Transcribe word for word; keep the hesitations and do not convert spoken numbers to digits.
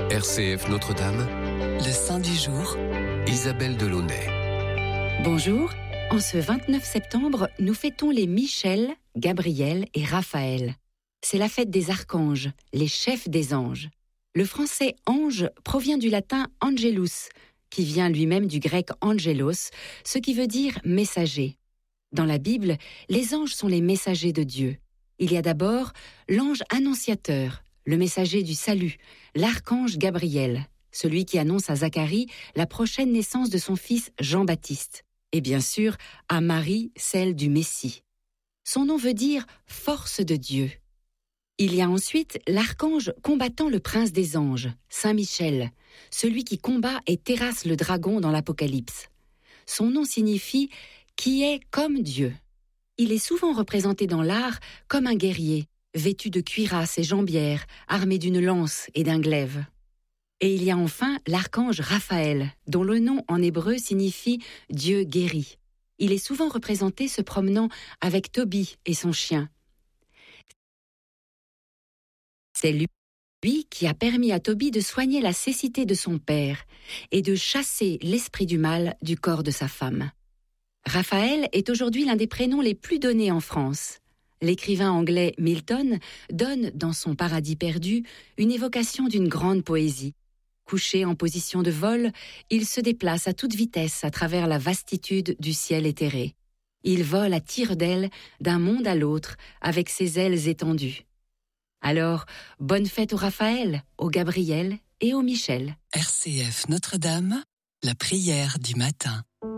R C F Notre-Dame, le saint du jour, Isabelle Delaunay. Bonjour, en ce vingt-neuf septembre, nous fêtons les Michel, Gabriel et Raphaël. C'est la fête des archanges, les chefs des anges. Le français ange provient du latin angelus, qui vient lui-même du grec angelos, ce qui veut dire messager. Dans la Bible, les anges sont les messagers de Dieu. Il y a d'abord l'ange annonciateur, le messager du salut, l'archange Gabriel, celui qui annonce à Zacharie la prochaine naissance de son fils Jean-Baptiste, et bien sûr à Marie, celle du Messie. Son nom veut dire « force de Dieu ». Il y a ensuite l'archange combattant le prince des anges, Saint Michel, celui qui combat et terrasse le dragon dans l'Apocalypse. Son nom signifie « qui est comme Dieu ». Il est souvent représenté dans l'art comme un guerrier, vêtu de cuirasse et jambières, armé d'une lance et d'un glaive. Et il y a enfin l'archange Raphaël, dont le nom en hébreu signifie « Dieu guérit ». Il est souvent représenté se promenant avec Tobie et son chien. C'est lui qui a permis à Tobie de soigner la cécité de son père et de chasser l'esprit du mal du corps de sa femme. Raphaël est aujourd'hui l'un des prénoms les plus donnés en France. L'écrivain anglais Milton donne, dans son Paradis perdu, une évocation d'une grande poésie. Couché en position de vol, il se déplace à toute vitesse à travers la vastitude du ciel éthéré. Il vole à tire-d'aile d'un monde à l'autre avec ses ailes étendues. Alors, bonne fête au Raphaël, au Gabriel et au Michel. R C F Notre-Dame, la prière du matin.